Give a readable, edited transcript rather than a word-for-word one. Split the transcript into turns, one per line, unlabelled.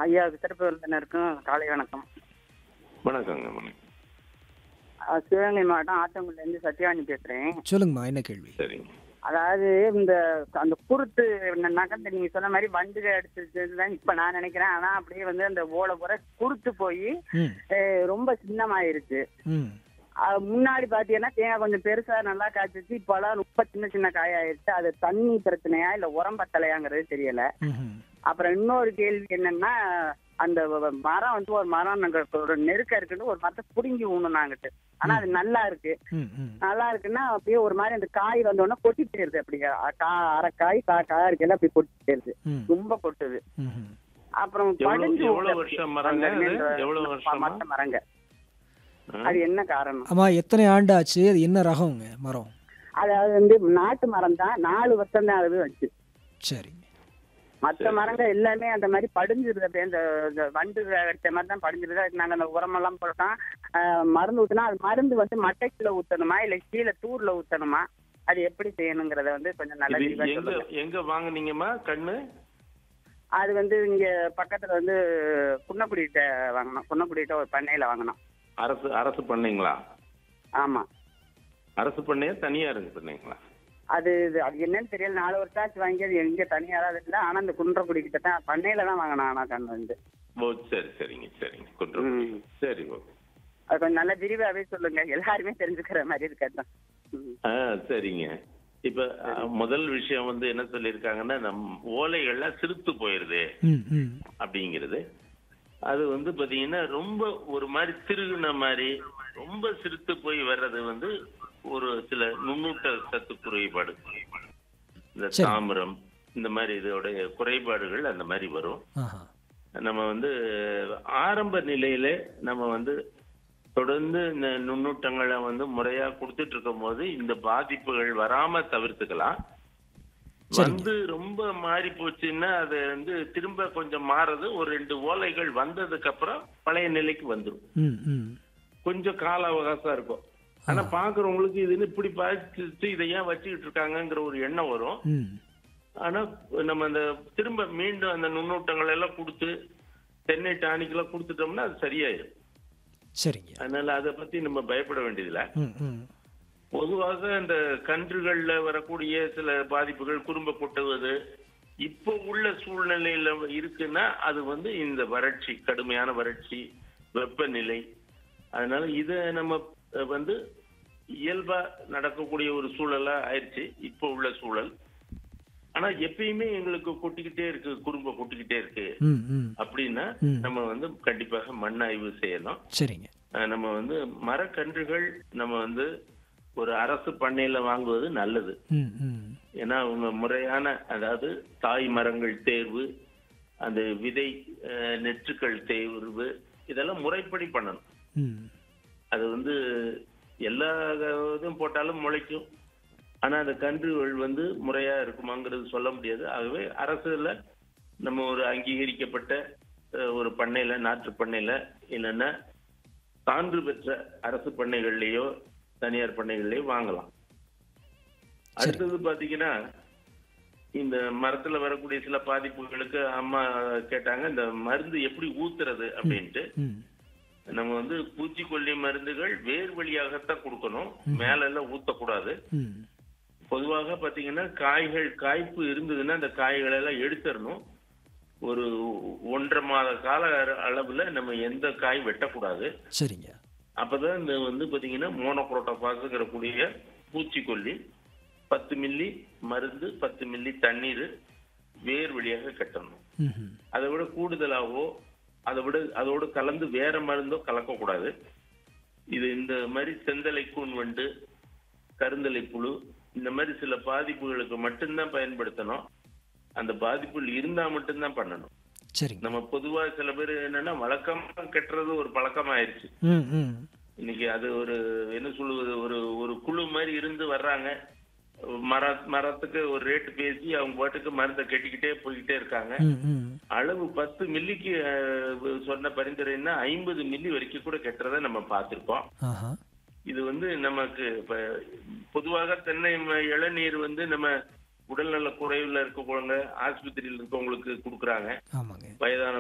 ஐயா சிறப்பு விருந்தினருக்கும் காலை வணக்கம்.
வணக்கங்க. வணக்கம்.
சிவகங்கை மாவட்டம் ஆத்தங்குடிலேருந்து சத்யாவாணி பேசுறேன்.
சொல்லுங்கம்மா, என்ன கேள்வி?
சரிங்க.
அதாவது இந்த அந்த குருத்து நகர்ந்து நீங்க சொன்ன மாதிரி வண்டுக அடிச்சிருச்சுதான் இப்ப நான் நினைக்கிறேன். ஆனா அப்படியே வந்து அந்த ஓலை போற குருத்து போய்
ம்
ரொம்ப சின்னமாயிருச்சு.
ம்
முன்னாடி பாத்தீங்கன்னா தேங்காய் கொஞ்சம் பெருசா நல்லா காய்ச்சிச்சு. இப்பெல்லாம் ரொம்ப சின்ன சின்ன காயாயிருச்சு. அது தண்ணி பிரச்சனையா இல்ல உரம்பத்தலையாங்கிறது தெரியல.
ம்ஹும்.
அப்புறம் இன்னொரு கேள்வி என்னன்னா, அந்த மரம் வந்து ஒரு மரம் ஒரு நெருக்க இருக்குன்னு ஒரு மரத்தை புடுங்கி ஊணுனாங்கிட்டு. ஆனா அது நல்லா இருக்கு.
ம் ம்
நல்லா இருக்குன்னா அப்படியே ஒரு மாதிரி அந்த காய் வந்தோடனே கொட்டி போயிருது. அப்படி அரை காய் காயா இருக்கையில அப்படி கொட்டி போயிருது.
ம்
ரொம்ப கொட்டுது.
ம்ஹும்.
அப்புறம் படிஞ்சு
எவ்வளவு வருஷம் மரங்க அது? எவ்வளவு வருஷமா?
மத்த மரங்க அது என்ன காரணம்?
அம்மா, எத்தனை ஆண்டு ஆச்சு? அது என்ன ரகம்ங்க மரம்?
அதாவது வந்து நாட்டு மரம் தான். 4 வருஷம் தான் ஆகுது வச்சு.
சரிங்க.
மற்ற மரங்கள் எல்லாமே அந்த மாதிரி படிஞ்சிருது. அப்படியே இந்த வண்டு அடிச்ச மாதிரி தான் படிஞ்சிருது. அதுக்கு நாங்க அந்த உரமெல்லாம் போட்டோம். மருந்து ஊத்துனா அது மருந்து வந்து மட்டைக்குள்ள ஊத்தணுமா இல்ல கீழே தூர்ல ஊத்தணுமா? அது எப்படி செய்யணுங்கிறத வந்து கொஞ்சம் நல்லா
இது
தெளிவா
எங்க
சொல்லுங்க.
எங்க வாங்குனீங்கம்மா கண்ணு?
அது வந்து இங்க பக்கத்துல வந்து குன்னக்குடிகிட்ட வாங்கினோம். குன்னக்குடிகிட்ட ஒரு பண்ணையில வாங்கினோம்.
அரசு அரசு பண்ணீங்களா?
ஆமா.
அரசு பண்ணையா தனியார் பண்ணீங்களா?
அது என்னன்னு தெரியல. 4 வருஷம் ஆச்சு வாங்கி. அது எங்க தனியாராது இல்லை. ஆனா அந்த குன்றக்குடிக்கிட்ட தான் பண்ணையில தான் வாங்கினோம். ஆனா கண்ணு வந்து
ஓ சரி சரிங்க சரிங்க. குற்றம். சரி ஓகே.
அது கொஞ்சம் நல்லா விரிவாவே சொல்லுங்க. எல்லாருமே தெரிஞ்சுக்கிற மாதிரி இருக்கட்டும்.
சரிங்க. இப்ப முதல் விஷயம் வந்து என்ன சொல்லியிருக்காங்கன்னா, நம் ஓலைகள்லாம் சிறுத்து போயிருது
ம் ம்
அப்படிங்கிறது. அது வந்து பாத்தீங்கன்னா ரொம்ப ஒரு மாதிரி திருகுன மாதிரி ரொம்ப சிறுத்து போய் வர்றது வந்து ஒரு சில நுண்ணூட்ட சத்து குறைபாடு, இந்த
சரி.
தாமிரம் இந்த மாதிரி இதோடைய குறைபாடுகள் அந்த மாதிரி வரும்.
ஆஹா.
நம்ம வந்து ஆரம்ப நிலையில நம்ம வந்து தொடர்ந்து இந்த நுண்ணூட்டங்களை வந்து முறையா கொடுத்துட்டு இருக்கும் போது இந்த பாதிப்புகள் வராம தவிர்த்துக்கலாம்.
சரிங்க.
வந்து ரொம்ப மாறி போச்சுன்னா அது வந்து திரும்ப கொஞ்சம் மாறுது. ஒரு 2 ஓலைகள் வந்ததுக்கு அப்புறம் பழைய நிலைக்கு வந்துடும்.
ம் ம்
கொஞ்சம் கால அவகாசம் இருக்கும். ஆனா பாக்குறவங்களுக்கு இதுன்னு இப்படி பாதிச்சு இதை ஏன் வச்சுக்கிட்டு இருக்காங்கங்கிற ஒரு எண்ணம் வரும்.
ம்
ஆனா நம்ம அந்த திரும்ப மீண்டும் அந்த நுண்ணூட்டங்கள் எல்லாம் கொடுத்து தென்னை டானிக்கெல்லாம் கொடுத்துட்டோம்னா அது சரியாயிடும்.
சரிங்க.
அதனால அதை பத்தி நம்ம பயப்பட வேண்டியதில்லை.
ம் ம்
பொதுவாக இந்த கன்றுகள்ல வரக்கூடிய சில பாதிப்புகள், குறும்ப கொட்டுவது இப்போ உள்ள சூழ்நிலையில இருக்குன்னா அது வந்து இந்த வறட்சி, கடுமையான வறட்சி, வெப்பநிலை. அதனால இத நம்ம வந்து இயல்பா நடக்கக்கூடிய ஒரு சூழலா ஆயிடுச்சு இப்போ உள்ள சூழல். ஆனா எப்பயுமே எங்களுக்கு கொட்டிக்கிட்டே இருக்கு, குறும்ப கொட்டிக்கிட்டே இருக்கு
ம் ம்
அப்படின்னா
ம்.
நம்ம வந்து கண்டிப்பாக மண் ஆய்வு செய்யணும்.
சரிங்க.
நம்ம வந்து மரக்கன்றுகள் நம்ம வந்து ஒரு அரசு பண்ணையில வாங்குவது நல்லது.
ம் ம்
ஏன்னா அவங்க முறையான, அதாவது தாய் மரங்கள் தேர்வு, அந்த விதை நெற்றுக்கள் தேர்வு இதெல்லாம் முறைப்படி பண்ணணும்.
ம்
அது வந்து எல்லா இதுவும் போட்டாலும் முளைக்கும். ஆனா அந்த கன்றுகள் வந்து முறையா இருக்குமாங்கிறது சொல்ல முடியாது. ஆகவே அரசுல நம்ம ஒரு அங்கீகரிக்கப்பட்ட ஒரு பண்ணையில, நாற்று பண்ணையில இல்லைன்னா சான்று பெற்ற அரசு பண்ணைகள்லயோ தனியார் பண்ணைகள்லயோ வாங்கலாம். அடுத்தது பாத்தீங்கன்னா, இந்த மரத்துல வரக்கூடிய சில பாதிப்புகளுக்கு அம்மா கேட்டாங்க, இந்த மருந்து எப்படி ஊத்துறது அப்படின்ட்டு.
ம்
நம்ம வந்து பூச்சிக்கொல்லி மருந்துகள் வேர் வழியாகத்தான் கொடுக்கணும், மேல எல்லாம் ஊத்தக்கூடாது.
ம்
பொதுவாக பாத்தீங்கன்னா காய்ப்பு இருந்ததுன்னா அந்த காய்களை எல்லாம் எடுத்துடணும். ஒரு 1.5 மாத கால அளவுல நம்ம எந்த காய் வெட்டக்கூடாது.
சரிங்க.
அப்பதான் இந்த வந்து பாத்தீங்கன்னா மோனோக்ரோட்டோபாஸ்ங்கிற கூடிய பூச்சிக்கொல்லி 10 மில்லி மருந்து 10 மில்லி தண்ணீர் வேர் வழியாக கட்டணும்.
ம்
அதை விட கூடுதலாகவோ அதோடு கலந்து வேற மருந்தோ கலக்கக்கூடாது. இது இந்த மாதிரி செந்தலை கூன் வண்டு, கருந்தலை புழு இந்த மாதிரி சில பாதிப்புகளுக்கு மட்டும்தான் பயன்படுத்தணும். அந்த பாதிப்புகள் இருந்தா மட்டும்தான் பண்ணணும்.
சரிங்க.
நம்ம பொதுவா சில பேர் என்னன்னா வழக்கமா கட்டுறது ஒரு பழக்கமாயிருச்சு.
ம் ம்
இன்னைக்கு அது ஒரு என்ன சொல்லுவது, ஒரு குழு மாதிரி இருந்து வர்றாங்க. மரத்துக்கு ஒரு ரேட்டு பேசி அவங்க பாட்டுக்கு மருந்தை கட்டிக்கிட்டே போய்கிட்டே இருக்காங்க.
ம் ம்
அளவு 10 மில்லிக்கு சொன்ன பரிந்துரைன்னா 50 மில்லி வரைக்கும் கூட கட்டுறதை நம்ம பார்த்திருக்கோம்.
ஆஹா.
இது வந்து நமக்கு இப்ப பொதுவாக தென்னை இளநீர் வந்து நம்ம உடல்நல குறைவுல இருக்கவங்க, ஆஸ்பத்திரியில் இருக்கவங்களுக்கு கொடுக்குறாங்க.
ஆமாங்க.
வயதான